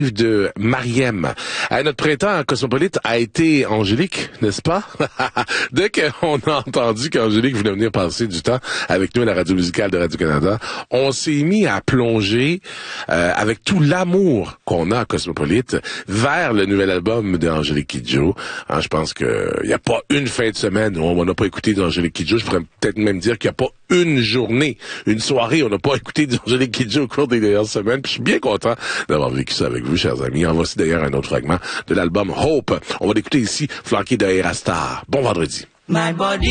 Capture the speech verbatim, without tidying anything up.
de Mariem. À notre printemps cosmopolite a été Angélique, n'est-ce pas? Dès qu'on a entendu qu'Angélique voulait venir passer du temps avec nous à la radio musicale de Radio-Canada, on s'est mis à plonger euh, avec tout l'amour qu'on a à Cosmopolite vers le nouvel album d'Angélique Kidjo. Hein, je pense que il n'y a pas une fin de semaine où on n'a pas écouté d'Angélique Kidjo. Je pourrais peut-être même dire qu'il n'y a pas une journée, une soirée, on n'a pas écouté d'Angélique Kidjo au cours des dernières semaines. Puis je suis bien content d'avoir vécu ça avec vous, chers amis. En voici d'ailleurs un autre fragment de l'album Hope. On va l'écouter ici, flanqué de Erastar. Bon vendredi. My body